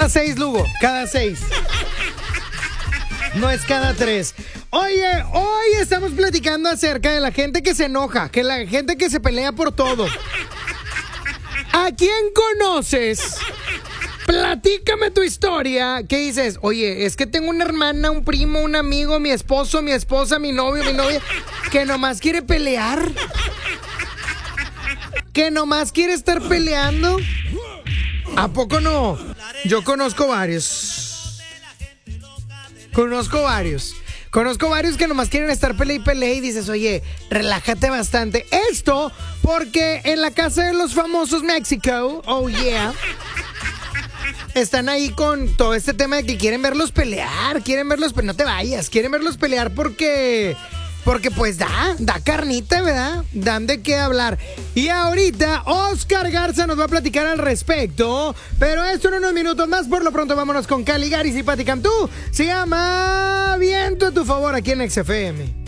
6, Lugo, cada 6. No es cada 3. Oye, hoy estamos platicando acerca de la gente que se enoja, que la gente que se pelea por todo. ¿A quién conoces? Platícame tu historia. ¿Qué dices? Oye, es que tengo una hermana, un primo, un amigo, mi esposo, mi esposa, mi novio, mi novia, que nomás quiere pelear. Que nomás quiere estar peleando. ¿A poco no? Yo conozco varios. Conozco varios que nomás quieren estar pelea y pelea y dices, oye, relájate bastante. Esto porque en la casa de los famosos México, oh yeah, están ahí con todo este tema de que quieren verlos pelear, no te vayas, quieren verlos pelear porque pues da carnita, ¿verdad? Dan de qué hablar. Y ahorita Oscar Garza nos va a platicar al respecto, pero esto en unos minutos más. Por lo pronto vámonos con Caligaris y Pati Cantú. Se llama Viento a tu favor aquí en XFM.